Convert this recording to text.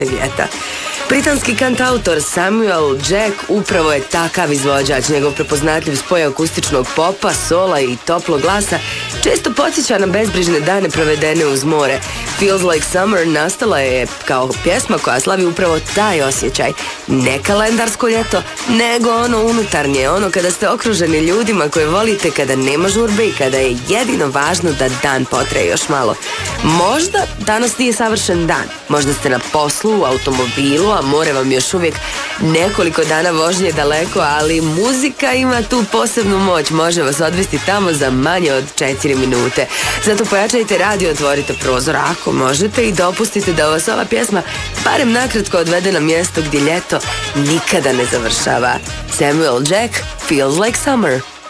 ljeta. Britanski kantautor Samuel Jack upravo je takav izvođač. Njegov prepoznatljiv spoj akustičnog popa, sola i toplog glasa često podsjeća na bezbrižne dane provedene uz more. Feels Like Summer nastala je kao pjesma koja slavi upravo taj osjećaj. Ne kalendarsko ljeto, nego ono unutarnje, ono kada ste okruženi ljudima koje volite, kada nema žurbe i kada je jedino važno da dan potraje još malo. Možda danas nije savršen dan, možda ste na poslu, u automobilu, a more vam još uvijek nekoliko dana vožnje daleko, ali muzika ima tu posebnu moć, može vas odvesti tamo za manje od 4 minute. Zato pojačajte radio, otvorite prozor ako možete i dopustite da vas ova pjesma barem nakratko odvede na mjesto gdje ljeto nikada ne završava. Samuel Jack, Feels Like Summer.